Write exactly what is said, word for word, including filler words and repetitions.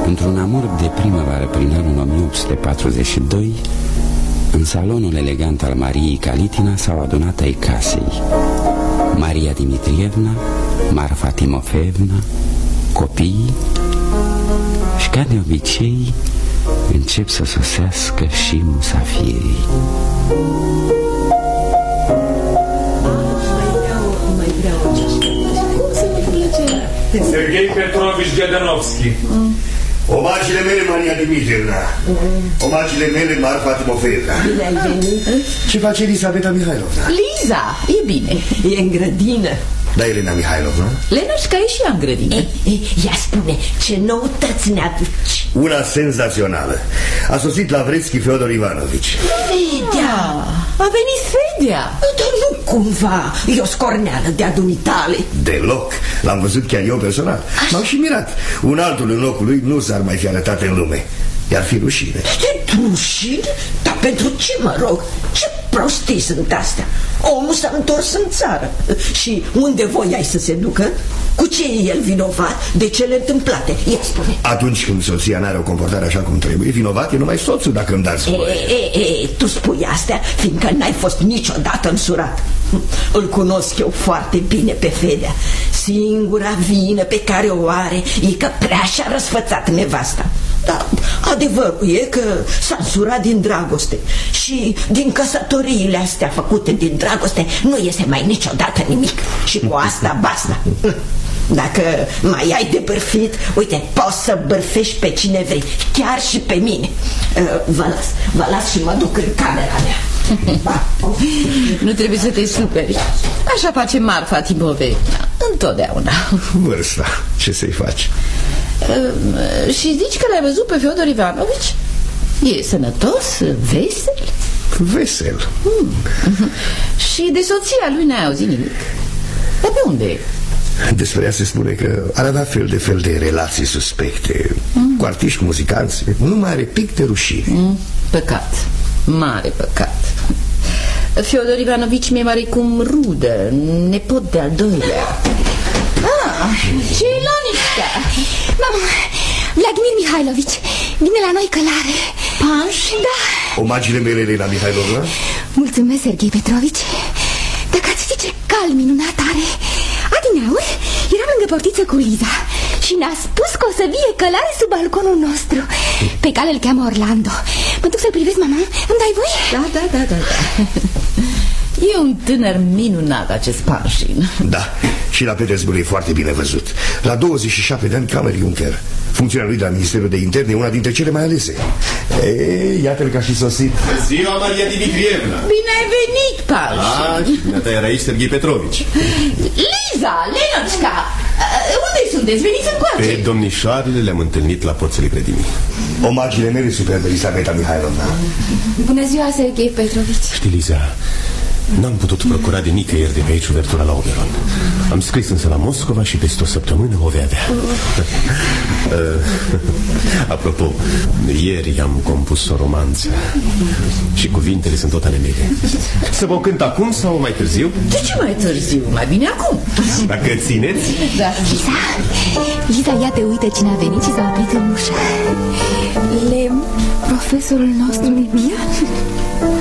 Într-un amor de primăvară prin anul o mie opt sute patruzeci și doi, în salonul elegant al Mariei Kalitina s-au adunat ai casei: Maria Dimitrievna, Marfa Timofeevna, copiii. Și ca de obicei încep să sosească și musafirii. Serghei Petrovici Gedanovski. mm. Omagile mele, Maria Dimitrievna. mm. Omagile mele, Marfa Timofeevna. Bine ai venit. Ce face Elisabeta Mihailovna? Liza, e bine, e în grădină. Da, Elena Mihailovna? Lenașca e și ea în grădină. Ei, ei, ia spune, ce noutăți ne aduci? Una senzațională. A sosit Lavrețchi Feodor Ivanovici. Fedea, a venit Fedea. Dar nu cumva e o scorneală de-a dumitale. Deloc, l-am văzut chiar eu personal. M-am și mirat. Un altul în locul lui nu s-ar mai fi arătat în lume. I-ar fi rușine. Ce rușine? Dar pentru ce, mă rog? Ce prostii sunt astea? Omul s-a întors în țară. Și unde voiai să se ducă? Cu ce e el vinovat? De cele întâmplate? Ia spune. Atunci când soția n-are o comportare așa cum trebuie, vinovat e numai soțul, dacă îmi dați voie. E, e, e, tu spui astea fiindcă n-ai fost niciodată însurat. Îl cunosc eu foarte bine pe Fedea. Singura vină pe care o are e că prea și-a răsfățat nevasta. Dar adevărul e că s-a însurat din dragoste. Și din căsătoriile astea făcute din dragoste nu iese mai niciodată nimic. Și cu asta basta. Dacă mai ai de bârfit, uite, poți să bârfești pe cine vrei, chiar și pe mine. Vă las, vă las și mă duc în camera mea. Nu trebuie să te superi. Așa face Marfa Timofeevna întotdeauna. Vârsta, ce să-i faci? Uh, și zici că l-ai văzut pe Feodor Ivanovici? E sănătos, vesel? Vesel. hmm. Și de soția lui n-ai auzit nimic? Dar pe unde e? Despre ea se spune că ar avea fel de fel de relații suspecte, mm. cu artiști, cu muzicanți. Nu mai are pic de rușine. mm. Păcat, mare păcat. Feodor Ivanovici mi-e oarecum rudă, nepot de-al doilea. Ah, și Ilonișca. Mamă, Vladimir Mihailovici vine la noi călare. Paș? Da. Omagile mele, Elena Mihailovna. Mulțumesc, Serghei Petrovici. Dacă ați ști ce cal minunat are. Adineauri, eram lângă portiță cu Liza și ne-a spus că o să vie călare sub balconul nostru. Pe cal îl cheamă Orlando. Mă duc să-l privesc, mama? Îmi dai voie? Da, da, da, da, da. E un tânăr minunat acest Panșin. Da, și la Petersburg e foarte bine văzut. La douăzeci și șapte de ani, Kammerjunker. Funcția lui de la Ministerul de Interne e una dintre cele mai alese. E, iată-l că a și sosit. Ziua, Maria Dimitrievna. Bine ai venit, Panșin. Ah, ta era aici Serghei Petrovici. Liza, Lenocca, unde sunteți? Veniți încoace. Pe domnișoarele le-am întâlnit la porțile grădinii. Omagile mele, superbe, Elisabeta Mihailovna. Bună ziua, Serghei Petrovici. Știi, Liza, n-am putut procura de nicăieri de pe aici uvertura la Oberon. Am scris însă la Moscova și peste o săptămână o vei avea. uh, Apropo, ieri am compus o romanță și cuvintele sunt tot ale mele. Să vă cânt acum sau mai târziu? De ce mai târziu? Mai bine acum. Dacă țineți. Da. Liza, Liza, iată, uite cine a venit și s-a oprit în ușă. Lem, profesorul nostru Libian.